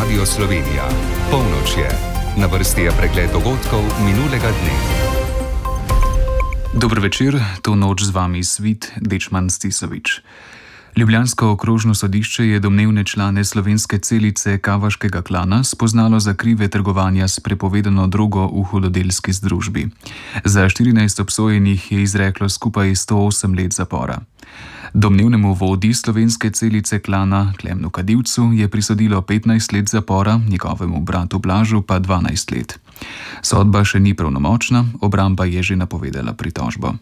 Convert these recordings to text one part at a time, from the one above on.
Radio Slovenija. Polnoč je. Na vrsti je pregled dogodkov minulega dne. Dober večer, to noč z vami Svit Dečman Stisovič. Ljubljansko okrožno sodišče je domnevne člane slovenske celice Kavaškega klana spoznalo za krive trgovanja s prepovedano drogo v hudodelski združbi. Za 14 obsojenih je izreklo skupaj 108 let zapora. Domnevnemu vodji slovenske celice klana Klemnu Kadivcu je prisodilo 15 let zapora, njegovemu bratu Blažu pa 12 let. Sodba še ni pravnomočna, obramba je že napovedala pritožbo.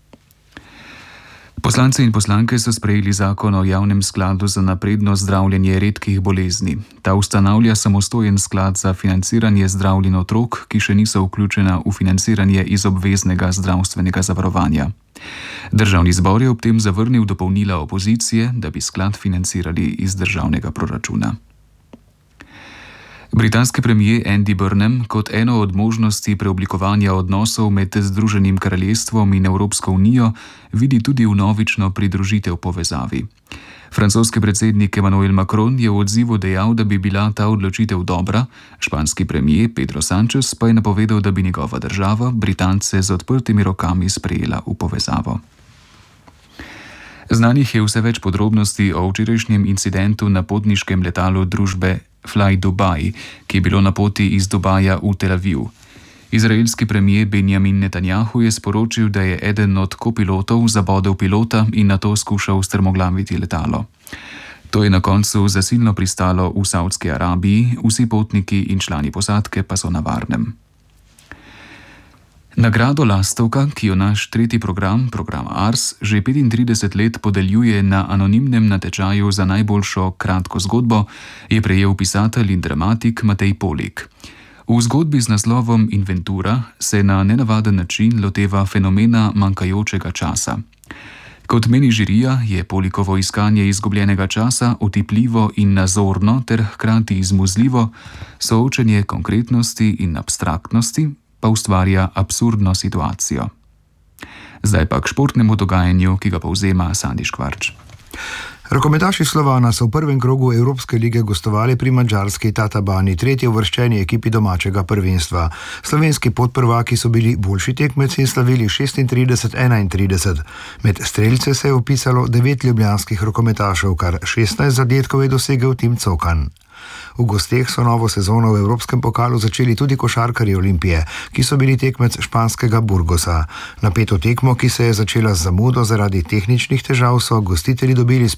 Poslanci in poslanke so sprejeli zakon o javnem skladu za napredno zdravljenje redkih bolezni. Ta ustanavlja samostojen sklad za financiranje zdravljenj otrok, ki še niso vključena v financiranje iz obveznega zdravstvenega zavarovanja. Državni zbor je ob tem zavrnil dopolnila opozicije, da bi sklad financirali iz državnega proračuna. Britanski premier Andy Burnham kot eno od možnosti preoblikovanja odnosov med Združenim kraljestvom in Evropsko unijo vidi tudi vnovično pridružitev povezavi. Francoski predsednik Emmanuel Macron je v odzivu dejal, da bi bila ta odločitev dobra, španski premier Pedro Sánchez pa je napovedal, da bi njegova država Britance z odprtimi rokami sprejela v povezavo. Znanih je vse več podrobnosti o včerajšnjem incidentu na potniškem letalu družbe Fly Dubai, ki je bilo na poti iz Dubaja v Tel Aviv. Izraelski premier Benjamin Netanjahu je sporočil, da je eden od kopilotov zabodel pilota in nato skušal strmoglaviti letalo. To je na koncu zasilno pristalo v Savdski Arabiji, vsi potniki in člani posadke pa so na varnem. Nagrado Lastovka, ki jo naš tretji program Ars, že 35 let podeljuje na anonimnem natečaju za najboljšo kratko zgodbo, je prejel pisatelj in dramatik Matej Polik. V zgodbi z naslovom Inventura se na nenavaden način loteva fenomena manjkajočega časa. Kot meni žirija, je Polikovo iskanje izgubljenega časa otipljivo in nazorno ter hkrati izmuzljivo, soočenje konkretnosti in abstraktnosti pa ustvarja absurdno situacijo. Zdaj pa k športnemu dogajanju, ki ga povzema Sandi Škvarč. Rokometaši Slovana so v prvem krogu Evropske lige gostovali pri madžarski Tatabani, tretji uvrščeni ekipi domačega prvenstva. Slovenski podprvaki so bili boljši tekmeci in slavili 36-31. Med strelce se je vpisalo 9 ljubljanskih rokometašev, kar 16 zadetkov je dosegel Tim Cokan. V gosteh so novo sezono v Evropskem pokalu začeli tudi košarkarji Olimpije, ki so bili tekmec španskega Burgosa. Napeto tekmo, ki se je začela z zamudo zaradi tehničnih težav, so gostitelji dobili s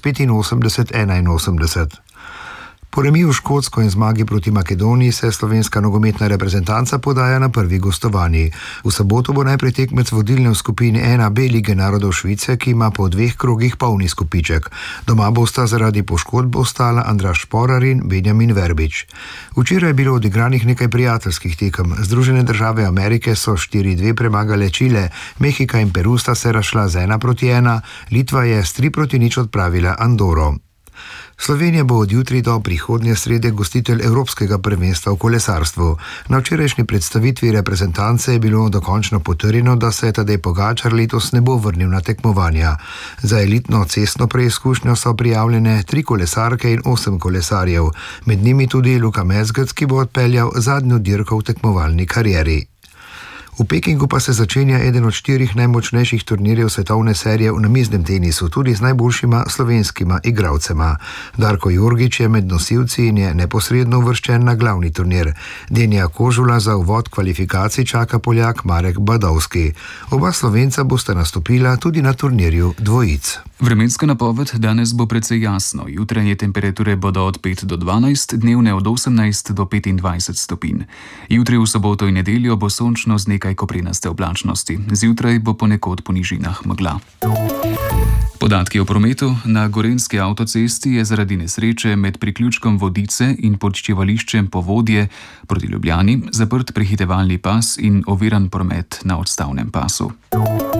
85-81. Po remiju Škotsko in zmagi proti Makedoniji se slovenska nogometna reprezentanca podaja na prvi gostovanji. V soboto bo najprej tekmec vodilne v skupini 1B Lige narodov Švice, ki ima po 2 krogih polni izkupiček. Doma bosta zaradi poškodb ostala Andraž Šporar in Benjamin Verbič. Včeraj je bilo odigranih nekaj prijateljskih tekem. Združene države Amerike so 4-2 premagale Čile, Mehika in Peru sta se razšla z 1-1, Litva je s 3-0 odpravila Andoro. Slovenija bo od jutri do prihodnje srede gostitelj Evropskega prvenstva v kolesarstvu. Na včerajšnji predstavitvi reprezentance je bilo dokončno potrjeno, da se Tadej Pogačar letos ne bo vrnil na tekmovanja. Za elitno cestno preizkušnjo so prijavljene 3 kolesarke in 8 kolesarjev, med njimi tudi Luka Mezgec, ki bo odpeljal zadnjo dirko v tekmovalni karieri. V Pekingu pa se začenja eden od 4 najmočnejših turnirjev svetovne serije v namiznem tenisu, tudi z najboljšima slovenskima igralcema. Darko Jurgić je med nosilci in je neposredno uvrščen na glavni turnir. Denija Kožula za uvod kvalifikacij čaka Poljak Marek Badovski. Oba Slovenca bosta nastopila tudi na turnirju dvojic. Vremenska napoved danes bo precej jasno. Jutranje temperature bodo od 5 do 12, dnevne od 18 do 25 stopinj. Jutri v soboto in nedeljo bo sončno z nekaj koprenaste oblačnosti. Zjutraj bo ponekod po nižinah megla. Podatki o prometu. Na Gorenjski avtocesti je zaradi nesreče med priključkom Vodice in počivališčem Povodje proti Ljubljani zaprt prehitevalni pas in oviran promet na odstavnem pasu.